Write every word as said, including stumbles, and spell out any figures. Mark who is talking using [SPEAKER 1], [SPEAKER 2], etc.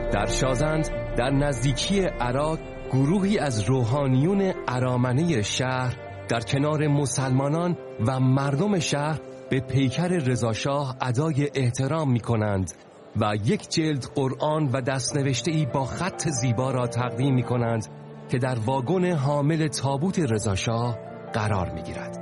[SPEAKER 1] در شازند در نزدیکی عراق گروهی از روحانیون ارامنه شهر در کنار مسلمانان و مردم شهر به پیکر رضاشاه ادای احترام می کنند و یک جلد قرآن و دستنوشته‌ای با خط زیبا را تقدیم می کنند که در واگن حامل تابوت رضاشاه قرار می گیرد.